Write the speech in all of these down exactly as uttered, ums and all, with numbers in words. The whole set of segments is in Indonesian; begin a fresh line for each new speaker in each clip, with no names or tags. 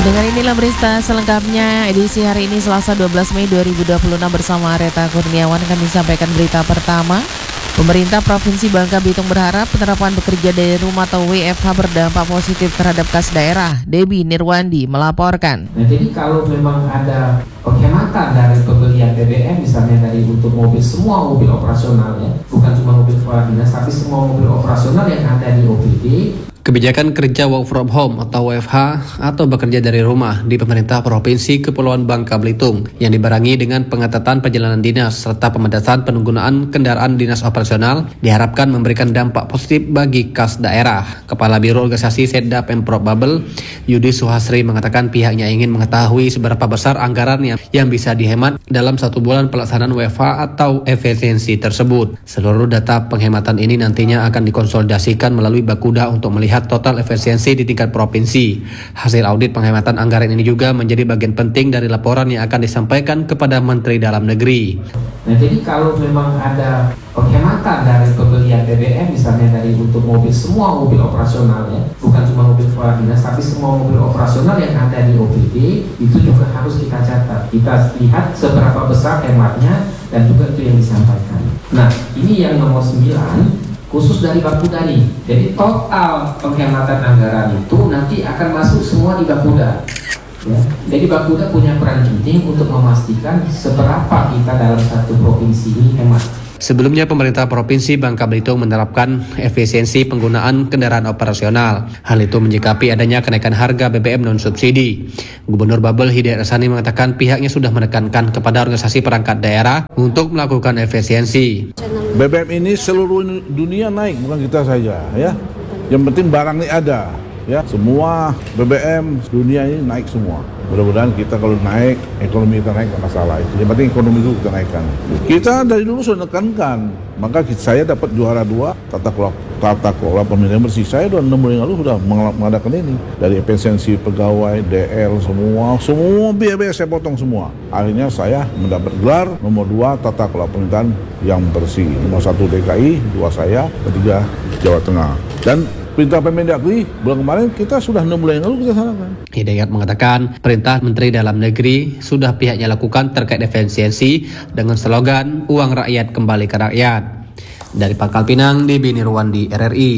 Dengan inilah berita selengkapnya edisi hari ini Selasa dua belas Mei dua ribu dua puluh enam bersama Areta Kurniawan. Kami sampaikan berita pertama. Pemerintah Provinsi Bangka Belitung berharap penerapan bekerja dari rumah atau W F H berdampak positif terhadap kas daerah. Debbie Nirwandi melaporkan.
Nah, jadi kalau memang ada penghematan dari pembelian B B M, misalnya dari untuk mobil, semua mobil operasional ya, bukan cuma mobil kepala dinas, tapi semua mobil operasional yang ada di O P D.
Kebijakan kerja work from home atau W F H atau bekerja dari rumah di pemerintah Provinsi Kepulauan Bangka Belitung yang dibarengi dengan pengetatan perjalanan dinas serta pembatasan penggunaan kendaraan dinas operasional diharapkan memberikan dampak positif bagi kas daerah. Kepala Biro Organisasi Setda Pemprov Babel, Yudi Suhasri mengatakan pihaknya ingin mengetahui seberapa besar anggaran yang, yang bisa dihemat dalam satu bulan pelaksanaan W F H atau efisiensi tersebut. Seluruh data penghematan ini nantinya akan dikonsolidasikan melalui Bakuda untuk melihat total efisiensi di tingkat provinsi. Hasil audit penghematan anggaran ini juga menjadi bagian penting dari laporan yang akan disampaikan kepada Menteri Dalam Negeri.
Nah, jadi kalau memang ada penghematan dari pembelian B B M, misalnya dari untuk mobil, semua mobil operasional ya, bukan cuma mobil kepala dinas, tapi semua mobil operasional yang ada di O P D, itu juga harus kita catat. Kita lihat seberapa besar hematnya dan juga itu yang disampaikan. Nah, ini yang nomor sembilan. Khusus dari Bakuda nih, jadi total penghematan anggaran itu nanti akan masuk semua di Bakuda. Ya. Jadi Bakuda punya peran penting untuk memastikan seberapa kita dalam satu provinsi ini hemat.
Sebelumnya pemerintah Provinsi Bangka Belitung menerapkan efisiensi penggunaan kendaraan operasional. Hal itu menyikapi adanya kenaikan harga B B M non-subsidi. Gubernur Babel Hidayat Rasani mengatakan pihaknya sudah menekankan kepada organisasi perangkat daerah untuk melakukan efisiensi.
B B M ini seluruh dunia naik, bukan kita saja ya. Yang penting barang ini ada ya. Semua B B M dunia ini naik semua. Mudah-mudahan kita kalau naik, ekonomi kita naik, nggak masalah. Yang penting ekonomi itu kita naikkan. Kita dari dulu sudah menekankan, maka saya dapat juara dua tata kelola, tata kelola pemerintahan bersih. Saya sudah enam bulan yang lalu sudah mengadakan ini. Dari efisiensi pegawai, D L, semua, semua biaya-biaya saya potong semua. Akhirnya saya mendapat gelar nomor dua tata kelola pemerintahan yang bersih. Nomor satu D K I, dua saya, ketiga Jawa Tengah. Dan perintah Permendagri bulan kemarin kita sudah enam bulan yang lalu kita sanakan. Hidayat mengatakan perintah Menteri Dalam Negeri sudah pihaknya lakukan terkait efisiensi dengan slogan uang rakyat kembali ke rakyat. Dari Pangkal Pinang, Debbie Nirwandi, R R I.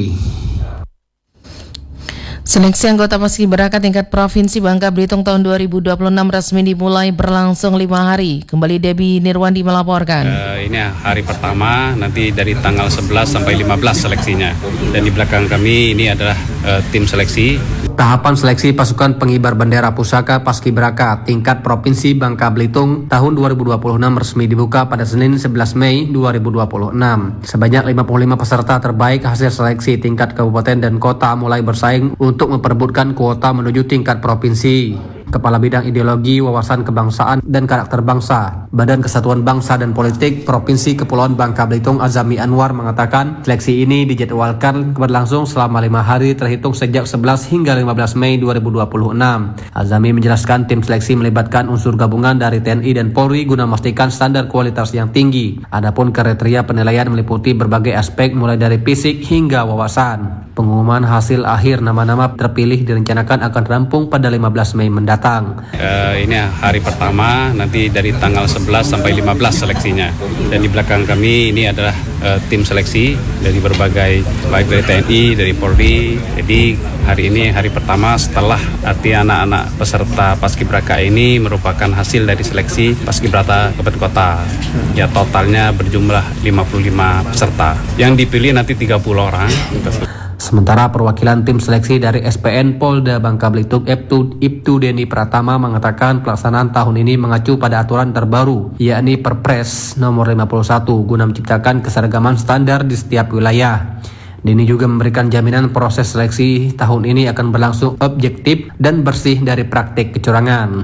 Seleksi anggota Paskibraka tingkat Provinsi Bangka Belitung tahun dua ribu dua puluh enam resmi dimulai berlangsung lima hari. Kembali Debbie Nirwandi melaporkan.
Uh, ini hari pertama, nanti dari tanggal sebelas sampai lima belas seleksinya. Dan di belakang kami ini adalah uh, tim seleksi.
Tahapan seleksi pasukan pengibar bendera pusaka Paskibraka tingkat Provinsi Bangka Belitung tahun dua ribu dua puluh enam resmi dibuka pada Senin sebelas Mei dua ribu dua puluh enam. Sebanyak lima puluh lima peserta terbaik hasil seleksi tingkat kabupaten dan kota mulai bersaing untuk memperebutkan kuota menuju tingkat provinsi. Kepala Bidang Ideologi, Wawasan Kebangsaan, dan Karakter Bangsa, Badan Kesatuan Bangsa dan Politik Provinsi Kepulauan Bangka Belitung Azami Anwar mengatakan seleksi ini dijadwalkan berlangsung selama lima hari terhitung sejak sebelas hingga lima belas Mei dua ribu dua puluh enam. Azami menjelaskan tim seleksi melibatkan unsur gabungan dari T N I dan Polri guna memastikan standar kualitas yang tinggi. Adapun kriteria penilaian meliputi berbagai aspek mulai dari fisik hingga wawasan. Pengumuman hasil akhir nama-nama terpilih direncanakan akan rampung pada lima belas Mei mendatang.
Uh, ini hari pertama, nanti dari tanggal sebelas sampai lima belas seleksinya. Dan di belakang kami ini adalah uh, tim seleksi dari berbagai, baik dari T N I, dari Polri. Jadi hari ini hari pertama setelah arti anak-anak peserta Paskibraka ini merupakan hasil dari seleksi Paskibraka Kabupaten Kota. Ya totalnya berjumlah lima puluh lima peserta. Yang dipilih nanti tiga puluh orang.
Sementara perwakilan tim seleksi dari S P N Polda Bangka Belitung Ibtu, Ibtu Deni Pratama mengatakan pelaksanaan tahun ini mengacu pada aturan terbaru, yakni Perpres nomor lima puluh satu guna menciptakan keseragaman standar di setiap wilayah. Deni juga memberikan jaminan proses seleksi tahun ini akan berlangsung objektif dan bersih dari praktik kecurangan.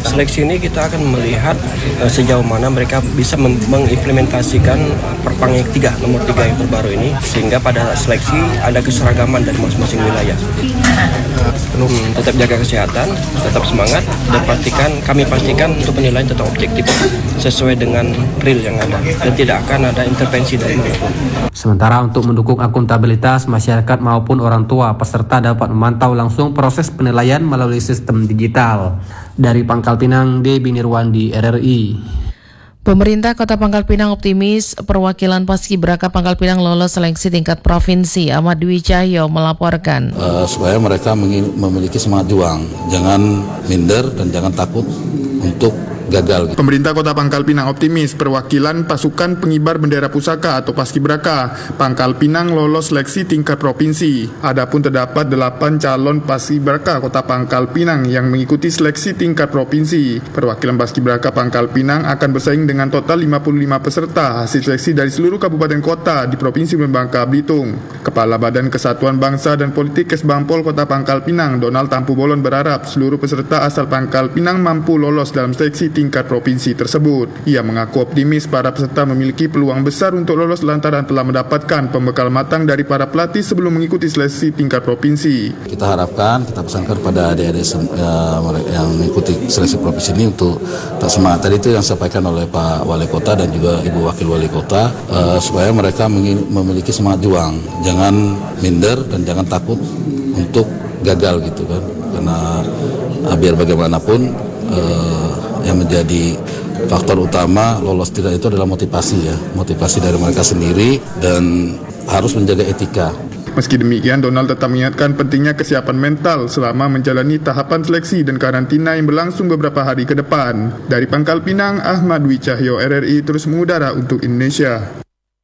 Seleksi ini kita akan melihat uh, sejauh mana mereka bisa mem- mengimplementasikan Perpang yang tiga, nomor tiga yang terbaru ini, sehingga pada seleksi ada keseragaman dari masing-masing wilayah. Hmm, tetap jaga kesehatan, tetap semangat, dan pastikan kami pastikan untuk penilaian tetap objektif sesuai dengan real yang ada, dan tidak akan ada intervensi dari manapun.
Sementara untuk mendukung akuntabilitas masyarakat maupun orang tua, peserta dapat memantau langsung proses penilaian melalui sistem digital. Dari Pangkal Pinang, Debi Nirwandi, R R I.
Pemerintah Kota Pangkal Pinang optimis perwakilan Paskibraka Pangkal Pinang lolos seleksi tingkat provinsi. Ahmad Dwi Cahyo melaporkan.
Uh, supaya mereka mengin, memiliki semangat juang, jangan minder dan jangan takut untuk gagal.
Pemerintah Kota Pangkal Pinang optimis perwakilan pasukan pengibar bendera pusaka atau Paskibraka Pangkal Pinang lolos seleksi tingkat provinsi. Adapun terdapat delapan calon Paskibraka Kota Pangkal Pinang yang mengikuti seleksi tingkat provinsi. Perwakilan Paskibraka Pangkal Pinang akan bersaing dengan total lima puluh lima peserta hasil seleksi dari seluruh kabupaten kota di Provinsi Bangka Belitung. Kepala Badan Kesatuan Bangsa dan Politik Kesbangpol Kota Pangkal Pinang, Donald Tampu Bolon berharap seluruh peserta asal Pangkal Pinang mampu lolos dalam seleksi tingkat provinsi tersebut. Ia mengaku optimis para peserta memiliki peluang besar untuk lolos lantaran telah mendapatkan pembekal matang dari para pelatih sebelum mengikuti seleksi tingkat provinsi.
Kita harapkan, kita pesankan pada adik-adik uh, yang mengikuti seleksi provinsi ini untuk tak semangat. Tadi itu yang disampaikan oleh Pak Wali Kota dan juga Ibu Wakil Wali Kota, uh, supaya mereka mengin, memiliki semangat juang, jangan minder dan jangan takut untuk gagal gitu kan, karena uh, biar bagaimanapun uh, yang menjadi faktor utama lolos tidak itu adalah motivasi ya, motivasi dari mereka sendiri dan harus menjaga etika.
Meski demikian, Donald tetap mengingatkan pentingnya kesiapan mental selama menjalani tahapan seleksi dan karantina yang berlangsung beberapa hari ke depan. Dari Pangkal Pinang, Ahmad Dwi Cahyo, R R I terus mengudara untuk Indonesia.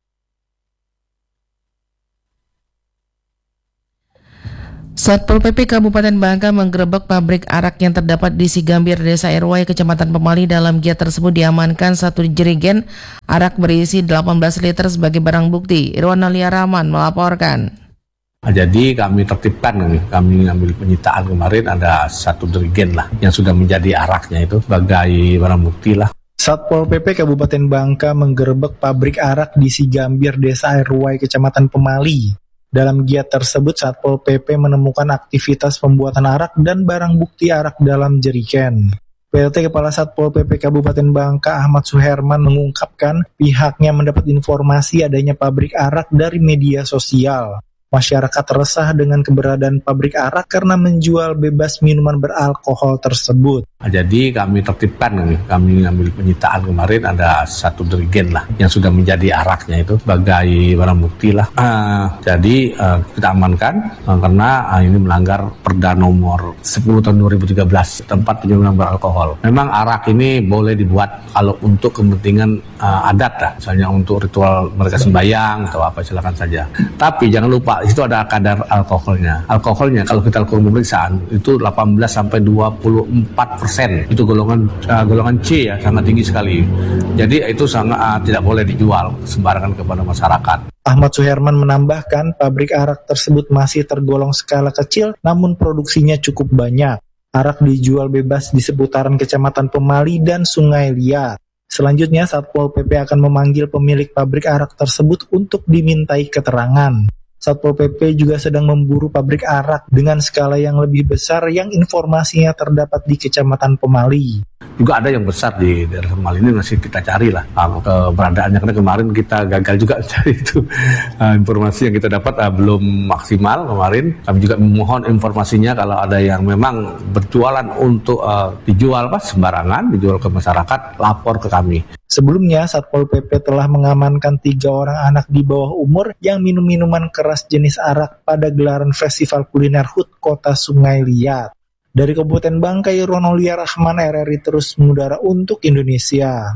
Satpol P P Kabupaten Bangka menggerebek pabrik arak yang terdapat di Sigambir, Desa R W, Kecamatan Pemali. Dalam giat tersebut diamankan satu jerigen arak berisi delapan belas liter sebagai barang bukti. Irwan Alia Rahman melaporkan.
Jadi kami tertibkan, kami ambil penyitaan kemarin ada satu jerigen lah yang sudah menjadi araknya itu sebagai barang bukti lah.
Satpol P P Kabupaten Bangka menggerebek pabrik arak di Sigambir, Desa R W, Kecamatan Pemali. Dalam giat tersebut, Satpol P P menemukan aktivitas pembuatan arak dan barang bukti arak dalam jerigen. P L T Kepala Satpol P P Kabupaten Bangka Ahmad Suherman mengungkapkan pihaknya mendapat informasi adanya pabrik arak dari media sosial. Masyarakat resah dengan keberadaan pabrik arak karena menjual bebas minuman beralkohol tersebut.
Jadi kami tertibkan, kami ambil penyitaan kemarin ada satu jerigen lah yang sudah menjadi araknya itu sebagai barang bukti lah. Uh, jadi uh, kita amankan uh, karena uh, ini melanggar Perda nomor sepuluh tahun dua ribu tiga belas tempat penjualan beralkohol. Memang arak ini boleh dibuat kalau untuk kepentingan uh, adat lah, misalnya untuk ritual mereka sembahyang atau apa, silakan saja. Tapi jangan lupa itu ada kadar alkoholnya. Alkoholnya kalau kita lakukan pemeriksaan itu delapan belas sampai dua puluh empat persen. Itu golongan uh, golongan C ya, sangat tinggi sekali. Jadi itu sangat uh, tidak boleh dijual sembarangan kepada masyarakat.
Ahmad Suherman menambahkan pabrik arak tersebut masih tergolong skala kecil namun produksinya cukup banyak. Arak dijual bebas di seputaran Kecamatan Pemali dan Sungai Liat. Selanjutnya Satpol P P akan memanggil pemilik pabrik arak tersebut untuk dimintai keterangan. Satpol P P juga sedang memburu pabrik arak dengan skala yang lebih besar yang informasinya terdapat di Kecamatan Pemali.
Juga ada yang besar di daerah Pemali ini, masih kita cari lah keberadaannya, karena kemarin kita gagal juga cari itu. Uh, informasi yang kita dapat uh, belum maksimal kemarin. Kami juga memohon informasinya kalau ada yang memang berjualan untuk uh, dijual pas sembarangan, dijual ke masyarakat, lapor ke kami.
Sebelumnya, Satpol P P telah mengamankan tiga orang anak di bawah umur yang minum minuman keras jenis arak pada gelaran Festival Kuliner H U T Kota Sungai Liat. Dari Kabupaten Bangka, Irwan Alia Rahman, R R I terus mengudara untuk Indonesia.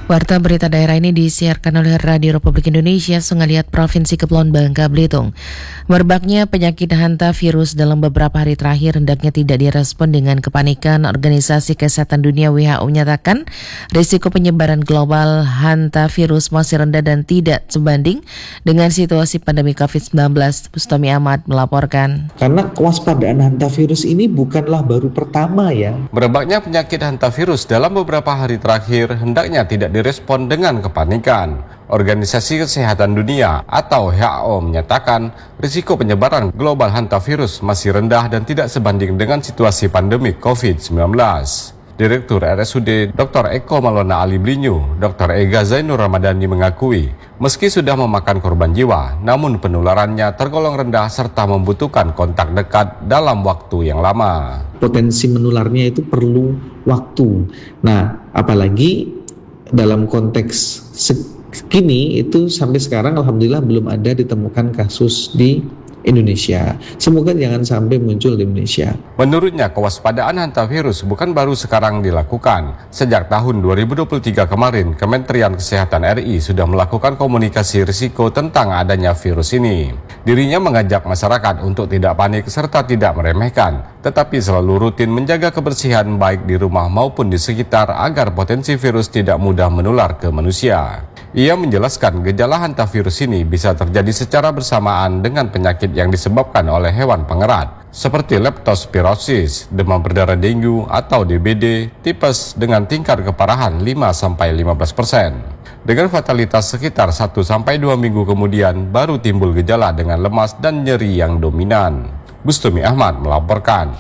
Warta berita daerah ini disiarkan oleh Radio Republik Indonesia Sengaliat Provinsi Kepulauan Bangka Belitung. Merebaknya penyakit hantavirus dalam beberapa hari terakhir hendaknya tidak direspon dengan kepanikan. Organisasi Kesehatan Dunia W H O menyatakan risiko penyebaran global hantavirus masih rendah dan tidak sebanding dengan situasi pandemi covid sembilan belas. Bustami Ahmad melaporkan.
Karena kewaspadaan hantavirus ini bukanlah baru pertama ya.
Merebaknya penyakit hantavirus dalam beberapa hari terakhir hendaknya tidak direspon dengan kepanikan. Organisasi Kesehatan Dunia atau W H O menyatakan risiko penyebaran global hantavirus masih rendah dan tidak sebanding dengan situasi pandemi covid sembilan belas. Direktur R S U D Doktor Eko Malona Ali Blinyu, Doktor Ega Zainur Ramadhani mengakui, meski sudah memakan korban jiwa, namun penularannya tergolong rendah serta membutuhkan kontak dekat dalam waktu yang lama.
Potensi menularnya itu perlu waktu. Nah, apalagi dalam konteks segini itu sampai sekarang alhamdulillah belum ada ditemukan kasus di Indonesia. Semoga jangan sampai muncul di Indonesia.
Menurutnya, kewaspadaan hantavirus bukan baru sekarang dilakukan. Sejak tahun dua ribu dua puluh tiga kemarin, Kementerian Kesehatan R I sudah melakukan komunikasi risiko tentang adanya virus ini. Dirinya mengajak masyarakat untuk tidak panik serta tidak meremehkan, tetapi selalu rutin menjaga kebersihan baik di rumah maupun di sekitar agar potensi virus tidak mudah menular ke manusia. Ia menjelaskan gejala hantavirus ini bisa terjadi secara bersamaan dengan penyakit yang disebabkan oleh hewan pengerat, seperti leptospirosis, demam berdarah dengue atau D B D, tipes dengan tingkat keparahan lima sampai lima belas persen. Dengan fatalitas sekitar satu sampai dua minggu kemudian baru timbul gejala dengan lemas dan nyeri yang dominan. Bustami Ahmad melaporkan.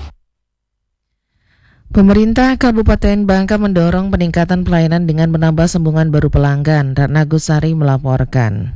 Pemerintah Kabupaten Bangka mendorong peningkatan pelayanan dengan menambah sambungan baru pelanggan. Ratna Gusari melaporkan.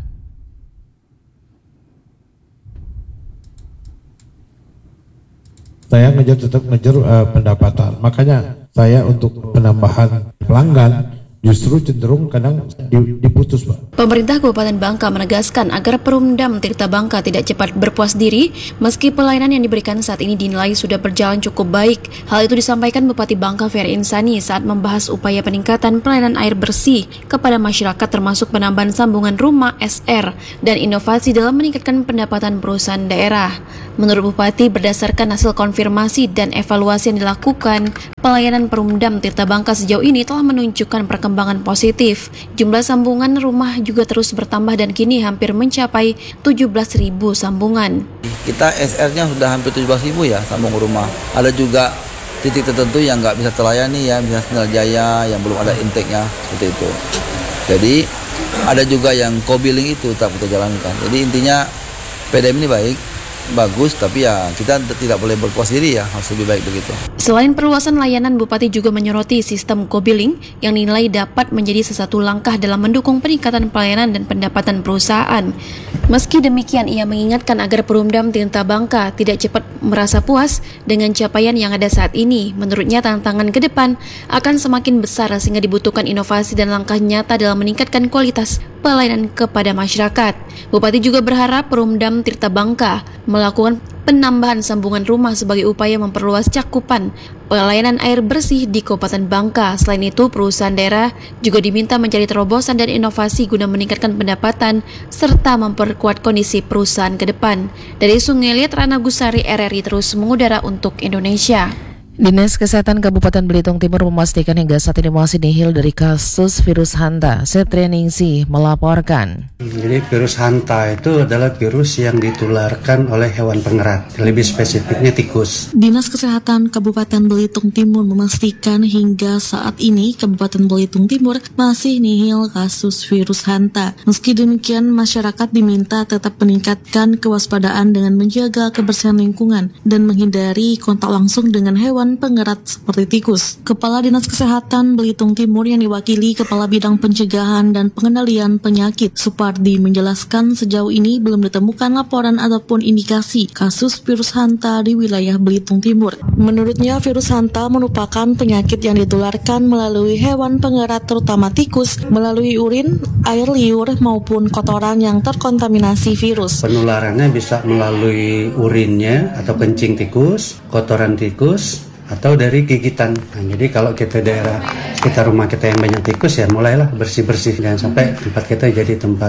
Saya ngejar tetap ngejar uh, pendapatan. Makanya saya untuk penambahan pelanggan justru cenderung kadang diputus, Pak.
Pemerintah Kabupaten Bangka menegaskan agar Perumdam Tirta Bangka tidak cepat berpuas diri meski pelayanan yang diberikan saat ini dinilai sudah berjalan cukup baik. Hal itu disampaikan Bupati Bangka Ferry Insani saat membahas upaya peningkatan pelayanan air bersih kepada masyarakat termasuk penambahan sambungan rumah S R dan inovasi dalam meningkatkan pendapatan perusahaan daerah. Menurut Bupati, berdasarkan hasil konfirmasi dan evaluasi yang dilakukan, pelayanan Perumdam Tirta Bangka sejauh ini telah menunjukkan perkembangan positif. Jumlah sambungan rumah juga terus bertambah dan kini hampir mencapai tujuh belas ribu sambungan.
Kita S R-nya sudah hampir tujuh belas ribu ya sambung rumah. Ada juga titik tertentu yang nggak bisa terlayani ya, misalnya Sendal Jaya yang belum ada intake-nya seperti itu. Jadi ada juga yang co-billing itu tetap kita jalankan. Jadi intinya P D M ini baik, bagus, tapi ya kita tidak boleh berpuas diri ya, harus lebih baik begitu.
Selain perluasan layanan, Bupati juga menyoroti sistem co-billing yang dinilai dapat menjadi salah satu langkah dalam mendukung peningkatan pelayanan dan pendapatan perusahaan. Meski demikian, ia mengingatkan agar Perumdam Tirta Bangka tidak cepat merasa puas dengan capaian yang ada saat ini. Menurutnya tantangan ke depan akan semakin besar sehingga dibutuhkan inovasi dan langkah nyata dalam meningkatkan kualitas pelayanan kepada masyarakat. Bupati juga berharap Perumdam Tirta Bangka melakukan penambahan sambungan rumah sebagai upaya memperluas cakupan pelayanan air bersih di Kabupaten Bangka. Selain itu, perusahaan daerah juga diminta mencari terobosan dan inovasi guna meningkatkan pendapatan serta memperkuat kondisi perusahaan ke depan. Dari Sungai Liat, Ratna Gusari, R R I terus mengudara untuk Indonesia.
Dinas Kesehatan Kabupaten Belitung Timur memastikan hingga saat ini masih nihil dari kasus virus Hanta. Septria Ningsih melaporkan.
Jadi virus Hanta itu adalah virus yang ditularkan oleh hewan pengerat, lebih spesifiknya tikus.
Dinas Kesehatan Kabupaten Belitung Timur memastikan hingga saat ini Kabupaten Belitung Timur masih nihil kasus virus Hanta. Meski demikian, masyarakat diminta tetap meningkatkan kewaspadaan dengan menjaga kebersihan lingkungan dan menghindari kontak langsung dengan hewan pengerat seperti tikus. Kepala Dinas Kesehatan Belitung Timur yang diwakili Kepala Bidang Pencegahan dan Pengendalian Penyakit Supardi menjelaskan sejauh ini belum ditemukan laporan ataupun indikasi kasus virus Hanta di wilayah Belitung Timur. Menurutnya, virus Hanta merupakan penyakit yang ditularkan melalui hewan pengerat terutama tikus melalui urin, air liur maupun kotoran yang terkontaminasi virus.
Penularannya bisa melalui urinnya atau kencing tikus, kotoran tikus, atau dari gigitan. Nah, jadi kalau kita daerah sekitar rumah kita yang banyak tikus ya mulailah bersih-bersih, jangan sampai tempat kita jadi tempat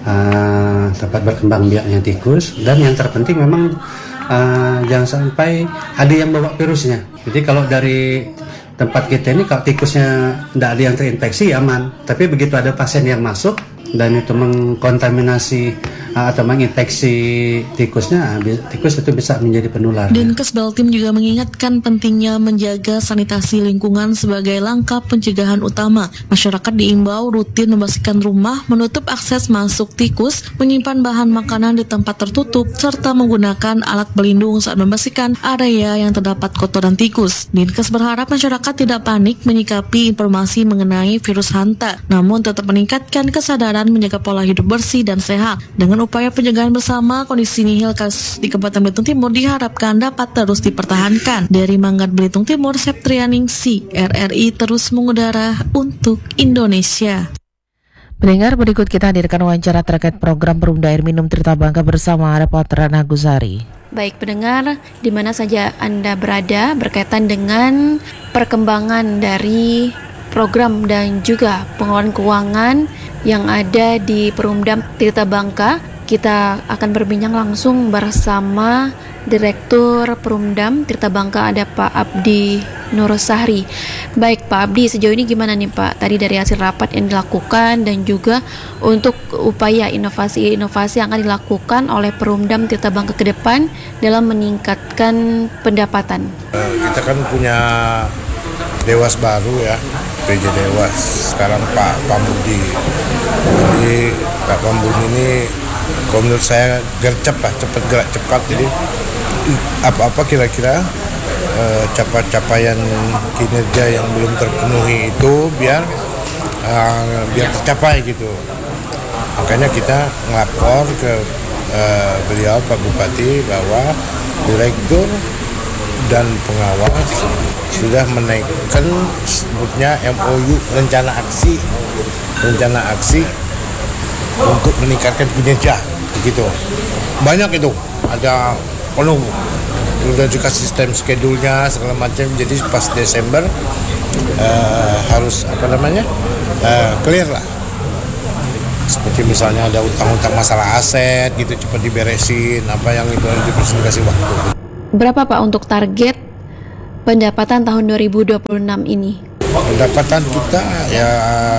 uh, tempat berkembang biaknya tikus. Dan yang terpenting memang uh, jangan sampai ada yang bawa virusnya. Jadi kalau dari tempat kita ini kalau tikusnya tidak ada yang terinfeksi aman, tapi begitu ada pasien yang masuk dan itu mengkontaminasi atau menginfeksi tikusnya, tikus itu bisa menjadi penular.
Dinkes Baltim juga mengingatkan pentingnya menjaga sanitasi lingkungan sebagai langkah pencegahan utama. Masyarakat diimbau rutin membersihkan rumah, menutup akses masuk tikus, menyimpan bahan makanan di tempat tertutup, serta menggunakan alat pelindung saat membersihkan area yang terdapat kotoran tikus. Dinkes berharap masyarakat tidak panik menyikapi informasi mengenai virus hanta, namun tetap meningkatkan kesadaran menjaga pola hidup bersih dan sehat. Dengan upaya pencegahan bersama, kondisi nihil kasus di Kabupaten Belitung Timur diharapkan dapat terus dipertahankan. Dari Manggat Belitung Timur, Septrianingsi, R R I terus mengudara untuk Indonesia.
Pendengar, berikut kita hadirkan wawancara terkait program Perumda Air Minum Tirta Bangka bersama reporter Nagusari.
Baik pendengar, di mana saja Anda berada berkaitan dengan perkembangan dari program dan juga pengelolaan keuangan yang ada di Perumda Tirta Bangka. Kita akan berbincang langsung bersama Direktur Perumdam Tirta Bangka, ada Pak Abdi Nurosahri. Baik Pak Abdi, sejauh ini gimana nih Pak? Tadi dari hasil rapat yang dilakukan dan juga untuk upaya inovasi-inovasi yang akan dilakukan oleh Perumdam Tirta Bangka ke depan dalam meningkatkan pendapatan.
Kita kan punya Dewas baru ya, P J Dewas, sekarang Pak Pambudi. Jadi Pak Pambudi ini kalau menurut saya gercep lah, cepat gerak cepat. Jadi apa-apa kira-kira eh, capaian kinerja yang belum terpenuhi itu biar eh, biar tercapai gitu. Makanya kita ngelapor ke eh, beliau Pak Bupati bahwa direktur dan pengawas sudah menaikkan sebutnya M O U rencana aksi rencana aksi untuk meningkatkan kinerja begitu. Banyak itu, ada penuh, sudah juga sistem schedule-nya segala macam. Jadi pas Desember uh, harus apa namanya uh, clear lah. Seperti misalnya ada utang-utang masalah aset gitu cepat diberesin, apa yang itu dipresentasi waktu. Berapa Pak untuk target pendapatan tahun dua ribu dua puluh enam ini? Pendapatan kita ya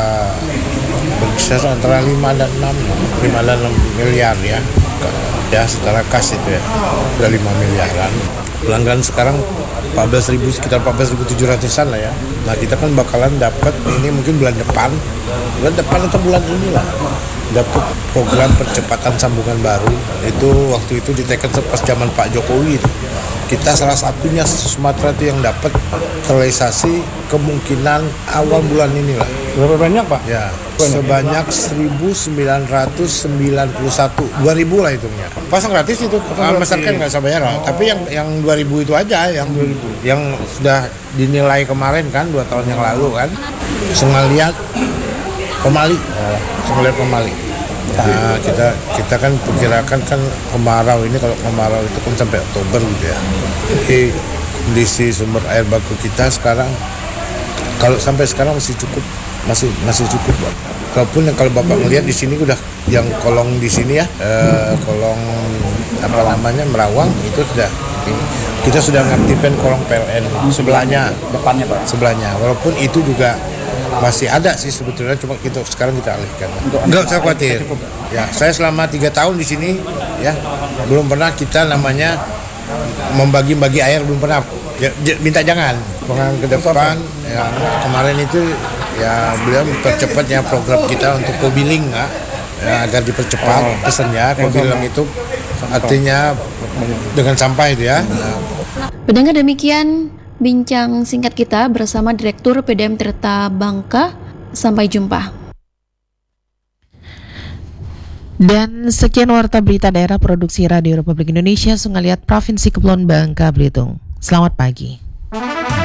berkisar antara lima dan enam miliar ya. Ya secara kas itu ya, udah lima miliaran. Pelanggan sekarang empat belas ribu, sekitar empat belas ribu tujuh ratusan lah ya. Nah kita kan bakalan dapat ini mungkin bulan depan, bulan depan atau bulan inilah dapat program percepatan sambungan baru. Itu waktu itu diteken pas zaman Pak Jokowi itu. Kita salah satunya Sumatera itu yang dapat terrealisasi kemungkinan awal bulan inilah. Berapa banyak Pak? Ya, sebanyak seribu sembilan ratus sembilan puluh satu, dua ribu lah hitungnya. Pasang gratis itu, masyarakat nggak usah bayar lah. Tapi yang yang dua ribu itu aja, yang yang sudah dinilai kemarin kan dua tahun yang lalu kan, sengaliat pemali, sengaliat pemali. Nah, kita kita kan perkirakan kan kemarau ini, kalau kemarau itu kan sampai Oktober gitu ya. Jadi kondisi sumber air baku kita sekarang kalau sampai sekarang masih cukup, masih masih cukup. Walaupun kalau Bapak melihat di sini udah yang kolong di sini ya, eh, kolong apa namanya Merawang itu sudah kita sudah ngaktifkan kolong P L N sebelahnya, depannya Pak. Sebelahnya. Walaupun itu juga masih ada sih sebetulnya, cuma kita sekarang kita alihkan. Enggak usah khawatir. Ya, saya selama tiga tahun di sini ya belum pernah kita namanya membagi-bagi air, belum pernah. Ya, minta jangan. Pengen ke depan ya, kemarin itu ya beliau mempercepatnya program kita untuk co-billing ya, ya, agar dipercepat pesannya. Co-billing itu artinya dengan sampah itu ya.
Pendengar, demikian bincang singkat kita bersama Direktur P D M Tirta Bangka. Sampai jumpa.
Dan sekian warta berita daerah produksi Radio Republik Indonesia Sungaliat Provinsi Kepulauan Bangka Belitung. Selamat pagi.